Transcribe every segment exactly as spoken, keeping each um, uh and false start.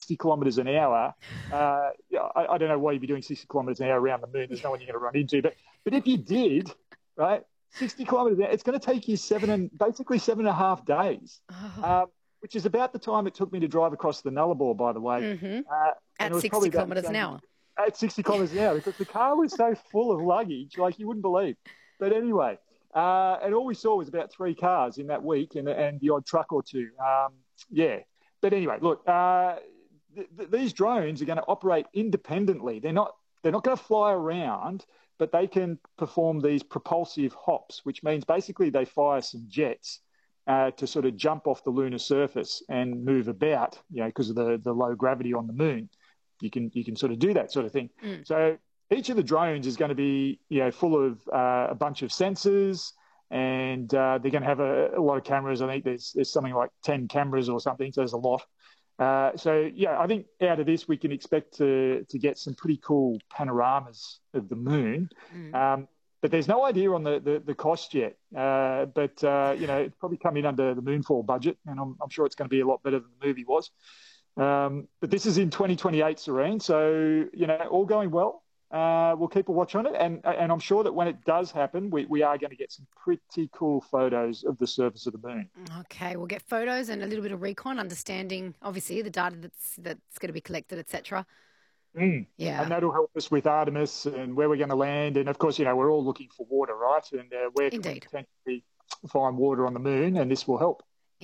sixty kilometres an hour, uh, yeah, I, I don't know why you'd be doing sixty kilometres an hour around the moon. There's no one you're going to run into. But but if you did, right, sixty kilometres an hour, it's going to take you seven and basically seven and a half days, Oh. um, which is about the time it took me to drive across the Nullarbor, by the way. Mm-hmm. Uh, At sixty kilometres an hour. At sixty kilometres an hour, because the car was so full of luggage, like you wouldn't believe. But anyway, uh, and all we saw was about three cars in that week, and, and the odd truck or two. Um, yeah. But anyway, look, uh, th- th- these drones are going to operate independently. They're not they're not going to fly around, but they can perform these propulsive hops, which means basically they fire some jets uh, to sort of jump off the lunar surface and move about, you know, because of the, the low gravity on the moon. You can you can sort of do that sort of thing. Mm. So each of the drones is going to be, you know, full of uh, a bunch of sensors, and uh, they're going to have a, a lot of cameras. I think there's there's something like ten cameras or something, so there's a lot. Uh, so, yeah, I think out of this we can expect to to get some pretty cool panoramas of the moon. Mm. Um, but there's no idea on the, the, the cost yet. Uh, but, uh, you know, it's probably come in under the Moonfall budget, and I'm, I'm sure it's going to be a lot better than the movie was. Um, but this is in twenty twenty-eight, Serene, so, you know, all going well. Uh, we'll keep a watch on it, and and I'm sure that when it does happen, we, we are going to get some pretty cool photos of the surface of the moon. Okay, we'll get photos and a little bit of recon, understanding, obviously, the data that's that's going to be collected, et cetera. Mm. Yeah. And that'll help us with Artemis and where we're going to land. And, of course, you know, we're all looking for water, right? And uh, where can we Indeed. potentially find water on the moon, and this will help.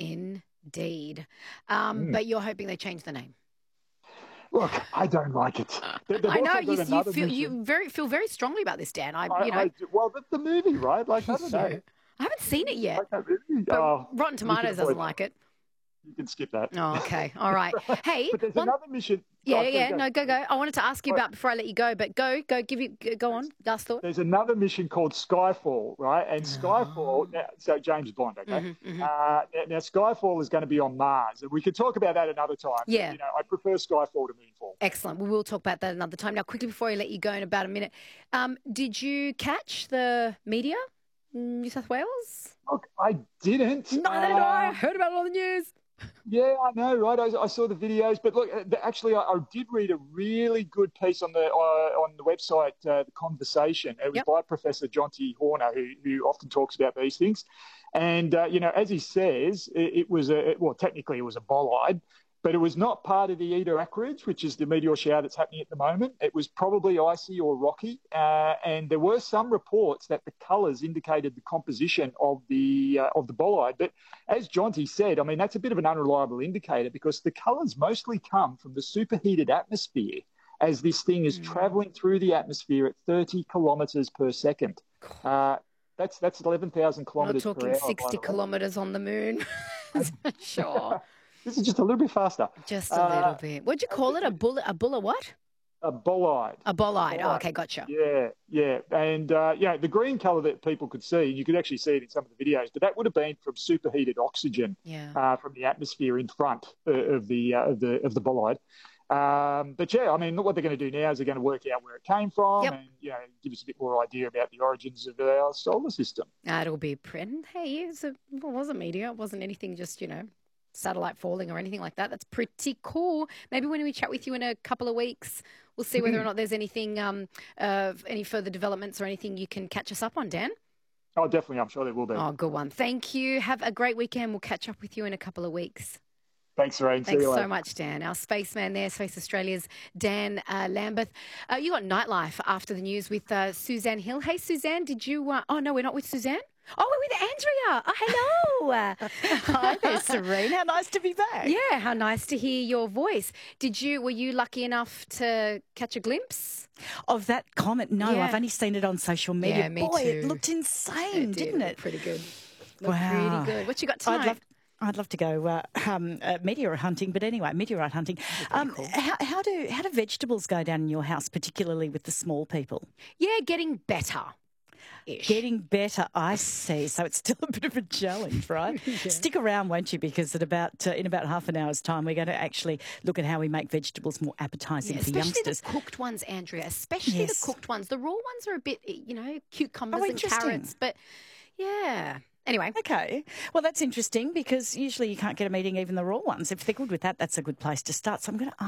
Indeed. Um, Mm. But you're hoping they change the name. Look, I don't like it. They- they've I know also got you, you another feel mission. you very feel very strongly about this, Dan. I, I, you know, I, well, that's the movie, right? Like, I don't know. Yeah. I haven't seen it yet. Like that movie? But Oh, Rotten you can Tomatoes doesn't avoid like it. You can skip that. Oh, okay. All right. Hey, But there's one- another mission. yeah, Oh, yeah. go. No, go, go. I wanted to ask you Right. about before I let you go, but go, go, give you, go on. Last thought. There's another mission called Skyfall, right? And Skyfall, now, so James Bond, okay? Mhm, mhm. Uh, now, now, Skyfall is going to be on Mars, and we could talk about that another time. but, Yeah. You know, I prefer Skyfall to Moonfall. Excellent. We will talk about that another time. Now, quickly before I let you go in about a minute, um, did you catch the media in New South Wales? Look, I didn't. Neither did I. Um, Heard about it on the news. Yeah, I know, right? I, I saw the videos, but look, uh, the- actually, I, I did read a really good piece on the uh, on the website, uh, the Conversation. It was Yep. by Professor John T. Horner, who who often talks about these things. And uh, you know, as he says, it, it was a well, technically it was a bolide, but it was not part of the Eta Aquarids, which is the meteor shower that's happening at the moment. It was probably icy or rocky, uh, and there were some reports that the colours indicated the composition of the uh, of the bolide. But as Jonty said, I mean, that's a bit of an unreliable indicator because the colours mostly come from the superheated atmosphere as this thing is Mm. travelling through the atmosphere at thirty kilometres per second. Uh, that's that's eleven thousand We're not kilometres per hour. talking by sixty the way. kilometres on the moon. Sure. This is just a little bit faster. Just a Uh, little bit. What'd you call it? A bullet? A bullet? What? A bolide. A bolide. Oh, Bolide. okay, gotcha. Yeah, yeah. And, uh, yeah, the green colour that people could see, you could actually see it in some of the videos, but that would have been from superheated oxygen Yeah. uh, from the atmosphere in front uh, of the uh, of the of the bolide. Um, but, yeah, I mean, what they're going to do now is they're going to work out where it came from Yep. and, you know, give us a bit more idea about the origins of our solar system. That'll be pretty. Hey, it's a, it wasn't meteor. It wasn't anything just, you know, satellite falling or anything like that. That's pretty cool. Maybe when we chat with you in a couple of weeks, we'll see whether or not there's anything, um, uh, any further developments or anything you can catch us up on, Dan. Oh, definitely. I'm sure there will be. Oh, good one. Thank you. Have a great weekend. We'll catch up with you in a couple of weeks. Thanks, Serene. See Thanks you later. so much, Dan. Our spaceman there, Space Australia's Dan uh, Lambeth. Uh, you got Nightlife after the news with uh, Suzanne Hill. Hey, Suzanne, did you... Uh, oh, no, we're not with Suzanne? Oh, we're with Andrea. Oh, hello. Hi there, Serene. How nice to be back. Yeah, how nice to hear your voice. Did you, were you lucky enough to catch a glimpse? Of that comet, no, Yeah. I've only seen it on social media. Yeah, me Boy, too. it looked insane, did. didn't Looked it? Pretty good. Looked Wow. pretty good. What you got tonight? I'd love, I'd love to go uh, um, uh, meteorite hunting, but anyway, meteorite hunting. Um, cool. how, how do how do vegetables go down in your house, particularly with the small people? Yeah, getting better. Ish. Getting better, I see. So it's still a bit of a challenge, right? Stick around, won't you? Because at about uh, in about half an hour's time, we're going to actually look at how we make vegetables more appetising Yeah, for especially youngsters. the cooked ones, Andrea. Especially Yes. the cooked ones. The raw ones are a bit, you know, cucumbers Oh, and interesting. carrots. But yeah. Anyway. Okay. Well, that's interesting because usually you can't get them eating even the raw ones. If they're good with that, that's a good place to start. So I'm going to